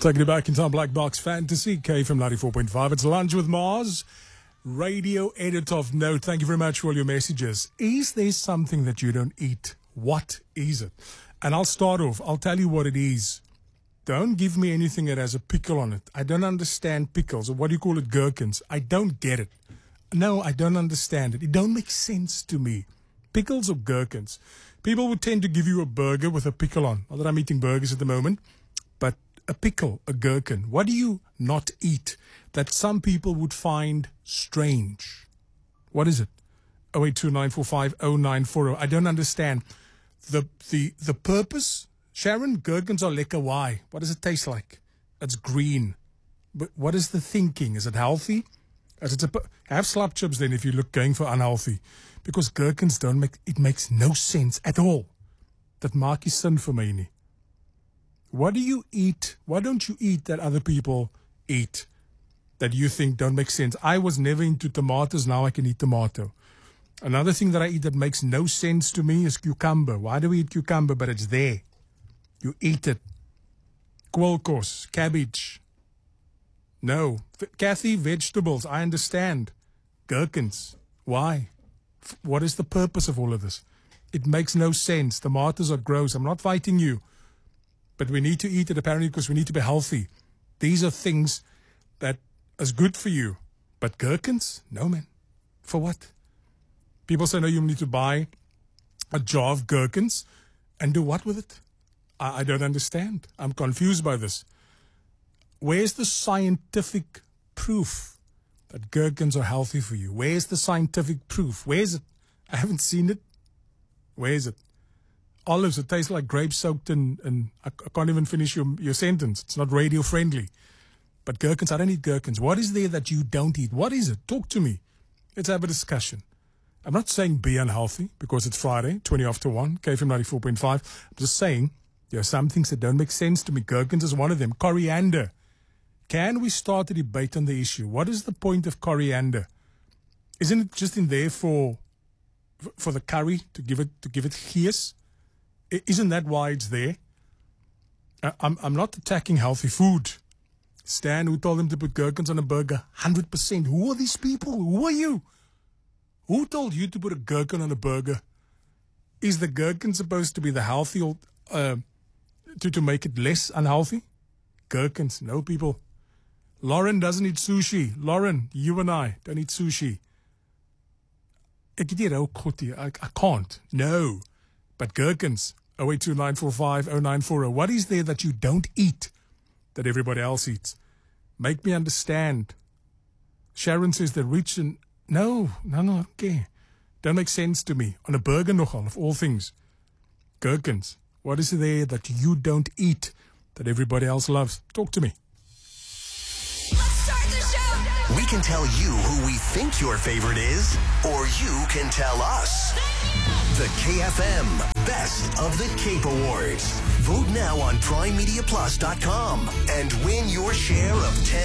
Taking it back in time, Black Box Fantasy, K from 94.5. It's Lunch with Mars. Radio edit of note. Thank you very much for all your messages. Is there something that you don't eat? What is it? And I'll start off. I'll tell you what it is. Don't give me anything that has a pickle on it. I don't understand pickles, or what do you call it, gherkins. I don't get it. No, I don't understand it. It don't make sense to me. Pickles or gherkins. People would tend to give you a burger with a pickle on. Not that I'm eating burgers at the moment, but a pickle, a gherkin. What do you not eat that some people would find strange? What is it? 0829450940. I don't understand. The purpose? Sharon, gherkins are lekker. Why? What does it taste like? It's green. But what is the thinking? Is it healthy? Have slap chips then if you're going for unhealthy. Because gherkins it makes no sense at all. That maak nie sin vir my nie. What do you eat? Why don't you eat that other people eat that you think don't make sense? I was never into tomatoes. Now I can eat tomato. Another thing that I eat that makes no sense to me is cucumber. Why do we eat cucumber? But it's there. You eat it. Kwolkos, cabbage. No. Kathy, vegetables. I understand. Gherkins. Why? What is the purpose of all of this? It makes no sense. Tomatoes are gross. I'm not fighting you. But we need to eat it apparently because we need to be healthy. These are things that is good for you. But gherkins? No, man. For what? People say, no, you need to buy a jar of gherkins and do what with it? I don't understand. I'm confused by this. Where's the scientific proof that gherkins are healthy for you? Where's the scientific proof? Where is it? I haven't seen it. Where is it? Olives, it tastes like grapes soaked in I can't even finish your sentence. It's not radio friendly. But gherkins, I don't eat gherkins. What is there that you don't eat? What is it? Talk to me. Let's have a discussion. I'm not saying be unhealthy because it's Friday, 20 after 1, KFM 94.5. I'm just saying there are some things that don't make sense to me. Gherkins is one of them. Coriander. Can we start a debate on the issue? What is the point of coriander? Isn't it just in there for the curry to give it gears? Isn't that why it's there? I'm not attacking healthy food. Stan, who told them to put gherkins on a burger? 100%. Who are these people? Who are you? Who told you to put a gherkin on a burger? Is the gherkin supposed to be the healthy to make it less unhealthy? Gherkins, no people. Lauren doesn't eat sushi. Lauren, you and I don't eat sushi. I can't. No. But gherkins, 0829450940. What is there that you don't eat that everybody else eats? Make me understand. Sharon says they're rich and... No, okay. Don't make sense to me. On a burger nogal, of all things. Gherkins. What is there that you don't eat that everybody else loves? Talk to me. Let's start the show. We can tell you who we think your favorite is, or you can tell us. The KFM Best of the Cape Awards. Vote now on PrimeMediaPlus.com and win your share of 10